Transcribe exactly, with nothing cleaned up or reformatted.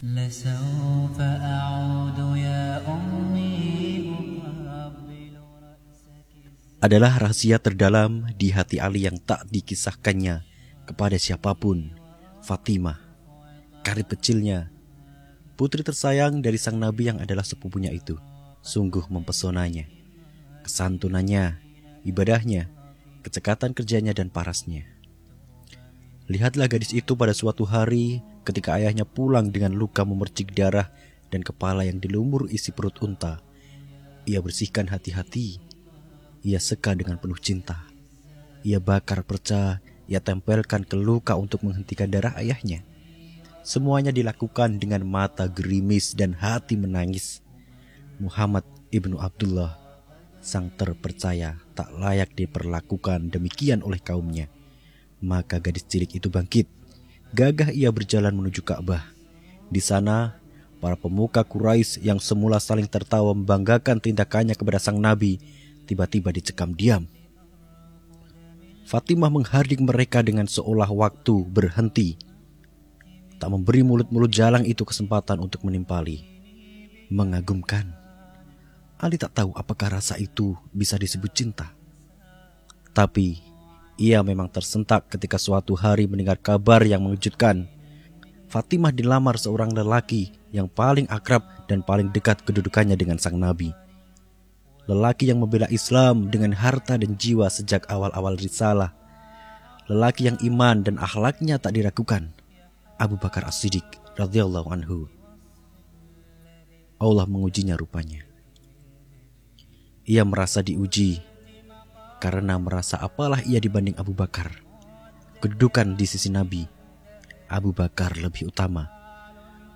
لسوف أعود يا أمي أقبل رأسك. Adalah rahasia terdalam di hati Ali yang tak dikisahkannya kepada siapapun. Fatimah, karib kecilnya, putri tersayang dari sang nabi yang adalah sepupunya itu, sungguh mempesonanya. Kesantunannya, ibadahnya, kecekatan kerjanya dan parasnya. Lihatlah gadis itu pada suatu hari ketika ayahnya pulang dengan luka memercik darah dan kepala yang dilumur isi perut unta. Ia bersihkan hati-hati. Ia seka dengan penuh cinta. Ia bakar perca, ia tempelkan ke luka untuk menghentikan darah ayahnya. Semuanya dilakukan dengan mata gerimis dan hati menangis. Muhammad ibnu Abdullah, sang terpercaya, tak layak diperlakukan demikian oleh kaumnya. Maka gadis cilik itu bangkit. Gagah ia berjalan menuju Ka'bah. Di sana, para pemuka Quraisy yang semula saling tertawa membanggakan tindakannya kepada sang nabi, tiba-tiba dicekam diam. Fatimah menghardik mereka dengan seolah waktu berhenti, tak memberi mulut-mulut jalang itu kesempatan untuk menimpali. Mengagumkan. Ali tak tahu apakah rasa itu bisa disebut cinta. Tapi ia memang tersentak ketika suatu hari mendengar kabar yang mengejutkan. Fatimah dilamar seorang lelaki yang paling akrab dan paling dekat kedudukannya dengan sang nabi. Lelaki yang membela Islam dengan harta dan jiwa sejak awal-awal risalah. Lelaki yang iman dan akhlaknya tak diragukan. Abu Bakar As-Siddiq radhiyallahu anhu. Allah mengujinya rupanya. Ia merasa diuji karena merasa apalah ia dibanding Abu Bakar. Kedudukan di sisi Nabi, Abu Bakar lebih utama.